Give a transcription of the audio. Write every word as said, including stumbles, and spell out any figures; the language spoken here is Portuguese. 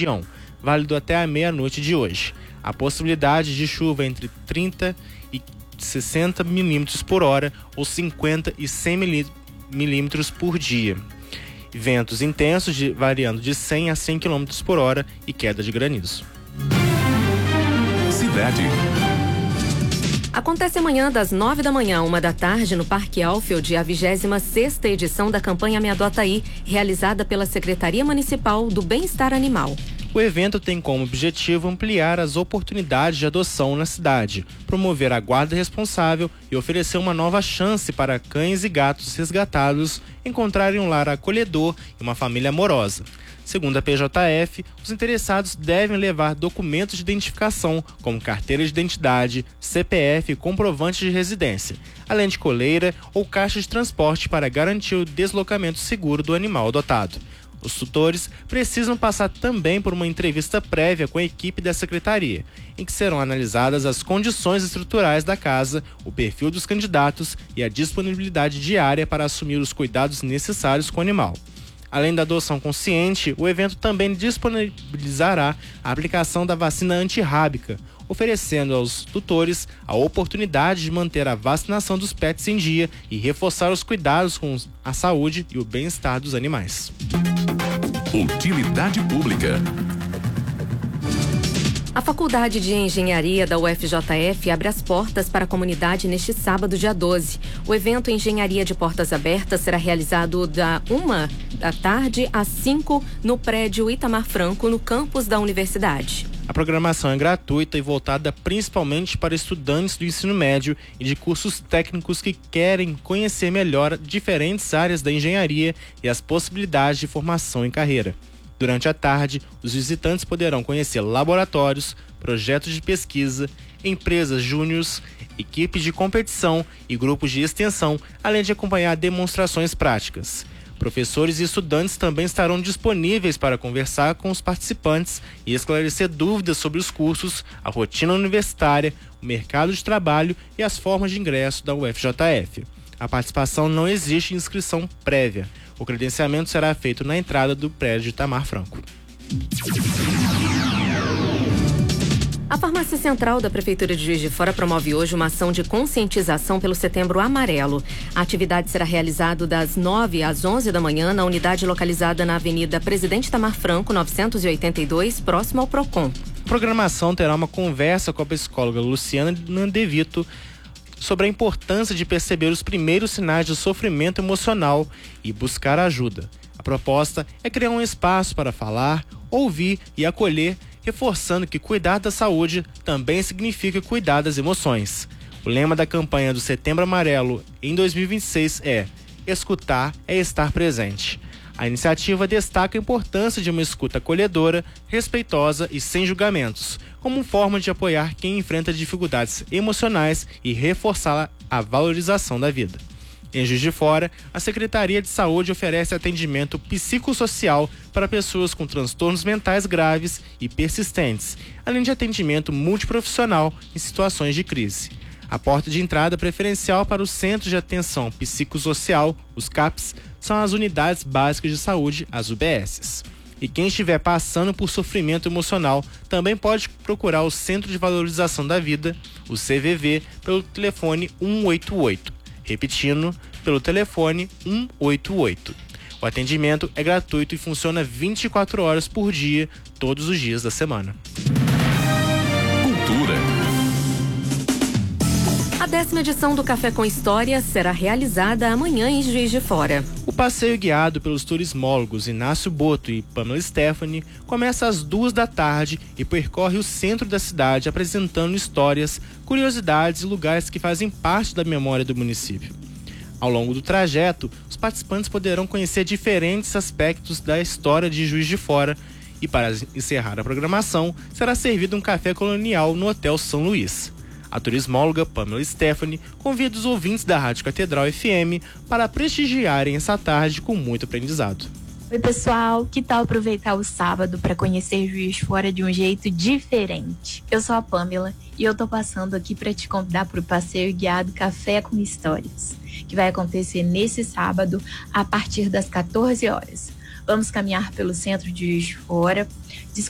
região, válido até a meia-noite de hoje. A possibilidade de chuva entre trinta e sessenta milímetros por hora ou cinquenta e cem milímetros por dia. Ventos intensos de, variando de cem a cem quilômetros por hora e queda de granizo. Cidade. Acontece amanhã das nove da manhã a uma da tarde no Parque Alfield a vigésima sexta edição da campanha Me Adota Aí, realizada pela Secretaria Municipal do Bem-Estar Animal. O evento tem como objetivo ampliar as oportunidades de adoção na cidade, promover a guarda responsável e oferecer uma nova chance para cães e gatos resgatados encontrarem um lar acolhedor e uma família amorosa. Segundo a P J F, os interessados devem levar documentos de identificação, como carteira de identidade, C P F e comprovante de residência, além de coleira ou caixa de transporte para garantir o deslocamento seguro do animal adotado. Os tutores precisam passar também por uma entrevista prévia com a equipe da secretaria, em que serão analisadas as condições estruturais da casa, o perfil dos candidatos e a disponibilidade diária para assumir os cuidados necessários com o animal. Além da adoção consciente, o evento também disponibilizará a aplicação da vacina antirrábica, oferecendo aos tutores a oportunidade de manter a vacinação dos pets em dia e reforçar os cuidados com a saúde e o bem-estar dos animais. Utilidade pública. A Faculdade de Engenharia da U F J F abre as portas para a comunidade neste sábado, dia doze. O evento Engenharia de Portas Abertas será realizado da uma da tarde às cinco no prédio Itamar Franco, no campus da universidade. A programação é gratuita e voltada principalmente para estudantes do ensino médio e de cursos técnicos que querem conhecer melhor diferentes áreas da engenharia e as possibilidades de formação em carreira. Durante a tarde, os visitantes poderão conhecer laboratórios, projetos de pesquisa, empresas júniores, equipes de competição e grupos de extensão, além de acompanhar demonstrações práticas. Professores e estudantes também estarão disponíveis para conversar com os participantes e esclarecer dúvidas sobre os cursos, a rotina universitária, o mercado de trabalho e as formas de ingresso da U F J F. A participação não exige inscrição prévia. O credenciamento será feito na entrada do prédio Itamar Franco. A Farmácia Central da Prefeitura de Juiz de Fora promove hoje uma ação de conscientização pelo Setembro Amarelo. A atividade será realizada das nove às onze da manhã na unidade localizada na Avenida Presidente Itamar Franco, novecentos e oitenta e dois, próximo ao Procon. A programação terá uma conversa com a psicóloga Luciana Nandevito sobre a importância de perceber os primeiros sinais de sofrimento emocional e buscar ajuda. A proposta é criar um espaço para falar, ouvir e acolher, reforçando que cuidar da saúde também significa cuidar das emoções. O lema da campanha do Setembro Amarelo em dois mil e vinte e seis é "Escutar é estar presente". A iniciativa destaca a importância de uma escuta acolhedora, respeitosa e sem julgamentos, como forma de apoiar quem enfrenta dificuldades emocionais e reforçar a valorização da vida. Em Juiz de Fora, a Secretaria de Saúde oferece atendimento psicossocial para pessoas com transtornos mentais graves e persistentes, além de atendimento multiprofissional em situações de crise. A porta de entrada preferencial para os Centros de Atenção Psicossocial, os CAPs, são as Unidades Básicas de Saúde, as U B Ss. E quem estiver passando por sofrimento emocional também pode procurar o Centro de Valorização da Vida, o C V V, pelo telefone um oito oito. Repetindo, pelo telefone um oito oito. O atendimento é gratuito e funciona vinte e quatro horas por dia, todos os dias da semana. Cultura. A décima edição do Café com História será realizada amanhã em Juiz de Fora. O passeio guiado pelos turismólogos Inácio Boto e Pamela Stephanie começa às duas da tarde e percorre o centro da cidade apresentando histórias, curiosidades e lugares que fazem parte da memória do município. Ao longo do trajeto, os participantes poderão conhecer diferentes aspectos da história de Juiz de Fora e, para encerrar a programação, será servido um café colonial no Hotel São Luís. A turismóloga Pamela Stephanie convida os ouvintes da Rádio Catedral F M para prestigiarem essa tarde com muito aprendizado. Oi pessoal, que tal aproveitar o sábado para conhecer Juiz de Fora de um jeito diferente? Eu sou a Pamela e eu tô passando aqui para te convidar para o passeio guiado Café com Histórias, que vai acontecer nesse sábado a partir das quatorze horas. Vamos caminhar pelo centro de Juiz de Fora,